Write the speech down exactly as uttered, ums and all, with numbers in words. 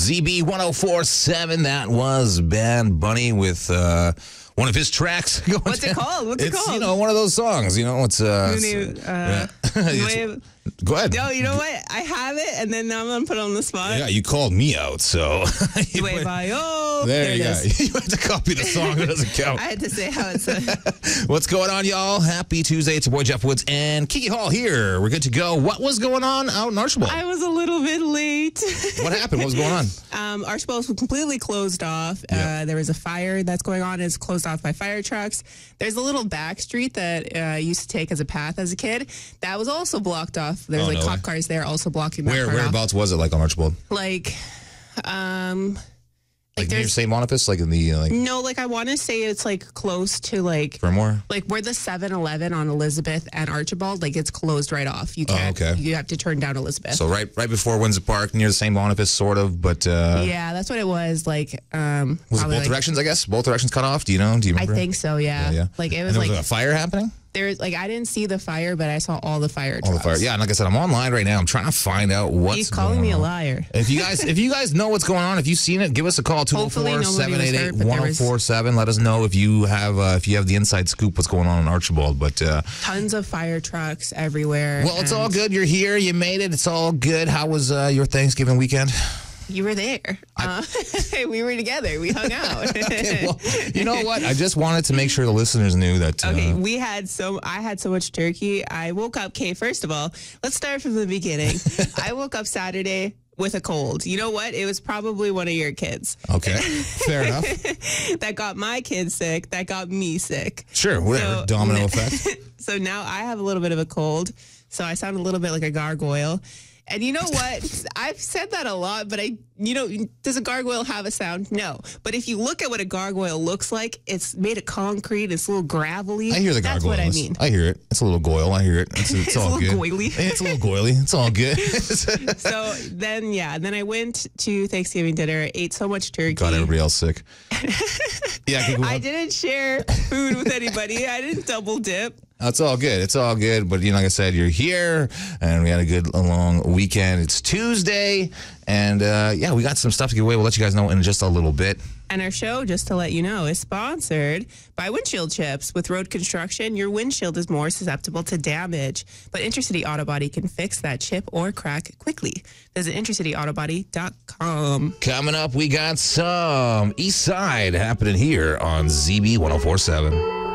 Z B one oh four point seven. That was Bad Bunny with uh, one of his tracks. What's it called? What's it's, it called? You know, one of those songs. You know, it's. Uh, New, it's, uh, yeah. Go ahead. No, you know what? I have it, and then now I'm going to put it on the spot. Yeah, you called me out, so. Nueva-yo. There, there you go. is. You had to copy the song. It doesn't count. I had to say how it's said. What's going on, y'all? Happy Tuesday. It's your boy, Jeff Woods, and Kiki Hall here. We're good to go. What was going on out in Archibald? I was a little bit late. What happened? What was going on? Um, Archibald was completely closed off. Yep. Uh, there was a fire that's going on. It's closed off by fire trucks. There's a little back street that uh, I used to take as a path as a kid. That was also blocked off. There's Oh, like no cop way. cars there also blocking that Where part off. Whereabouts was it, like, on Archibald? Like, um... Like, Like near there's Saint Boniface? Like, in the, uh, like, no, like I want to say it's like close to like Fernmore? like where the seven eleven on Elizabeth and Archibald, like it's closed right off. You can't. okay. You have to turn down Elizabeth. So right right before Windsor Park, near the Saint Boniface, sort of, but... Uh, yeah, that's what it was. Like, um, was it probably, both like- directions, I guess? Both directions cut off? Do you know? Do you I remember? think so. Yeah. Yeah, yeah. Like it And was there like was a fire happening? there's like I didn't see the fire, but I saw all the fire trucks. All the fire. Yeah, and like I said, I'm online right now. I'm trying to find out what's He's calling going me a on. liar. If you guys if you guys know what's going on, if you've seen it, give us a call, two oh four, seven eight eight, one oh four seven. Let us know if you have uh, if you have the inside scoop what's going on in Archibald. But uh, Tons of fire trucks everywhere. well, it's and all good. You're here. You made it. It's all good. How was uh, your Thanksgiving weekend? You were there. Uh, we were together. We hung out. Okay, well, you know what? I just wanted to make sure the listeners knew that. Uh, Okay, we had so I had so much turkey. I woke up. Okay, first of all, let's start from the beginning. I woke up Saturday with a cold. You know what? It was probably one of your kids Okay, fair enough. that got my kids sick. That got me sick. Sure, whatever. So- Domino effect. So now I have a little bit of a cold. So I sound a little bit like a gargoyle. And you know what? I've said that a lot, but I, you know, does a gargoyle have a sound? No. But if you look at what a gargoyle looks like, it's made of concrete. It's a little gravelly. I hear the That's gargoyle. what I mean. I hear it. It's a little goyle. I hear it. It's, it's, It's a all little good. goily. Yeah, it's a little goily. It's all good. So then, yeah, then I went to Thanksgiving dinner, ate so much turkey. Got everybody else sick. Yeah, keep going. I didn't share food with anybody. I didn't double dip. It's all good. It's all good. But, you know, like I said, you're here, and we had a good long weekend. It's Tuesday, and, uh, yeah, we got some stuff to give away. We'll let you guys know in just a little bit. And our show, just to let you know, is sponsored by Windshield Chips. With road construction, your windshield is more susceptible to damage. But Intercity Auto Body can fix that chip or crack quickly. Visit intercity auto body dot com. Coming up, we got some East Side happening here on Z B one oh four point seven.